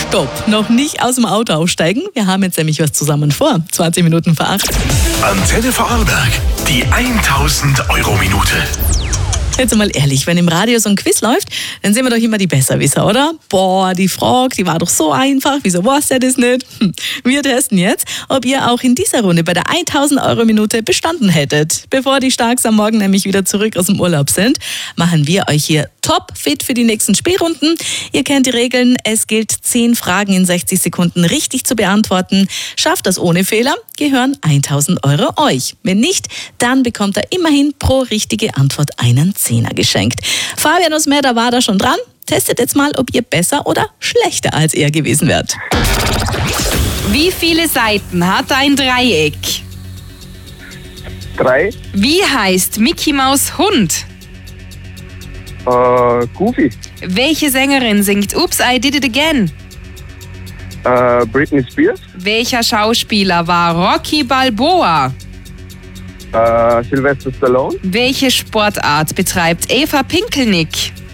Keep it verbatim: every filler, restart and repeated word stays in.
Stopp, noch nicht aus dem Auto aussteigen. Wir haben jetzt nämlich was zusammen vor. zwanzig Minuten vor acht. Antenne Vorarlberg, die tausend Euro Minute. Jetzt mal ehrlich, wenn im Radio so ein Quiz läuft, dann sind wir doch immer die Besserwisser, oder? Boah, die Frage, die war doch so einfach, wieso weißt du das nicht? Hm. Wir testen jetzt, ob ihr auch in dieser Runde bei der tausend Euro Minute bestanden hättet. Bevor die Starks am Morgen nämlich wieder zurück aus dem Urlaub sind, machen wir euch hier top fit für die nächsten Spielrunden. Ihr kennt die Regeln, es gilt zehn Fragen in sechzig Sekunden richtig zu beantworten. Schafft das ohne Fehler, gehören tausend Euro euch. Wenn nicht, dann bekommt er immerhin pro richtige Antwort einen Zehner geschenkt. Fabian aus Mer, da war da schon dran. Testet jetzt mal, ob ihr besser oder schlechter als er gewesen wärt. Wie viele Seiten hat ein Dreieck? Drei. Wie heißt Mickey Maus Hund? Äh, Goofy. Welche Sängerin singt Oops, I Did It Again? Äh, Britney Spears. Welcher Schauspieler war Rocky Balboa? Äh, Sylvester Stallone. Welche Sportart betreibt Eva Pinkelnick?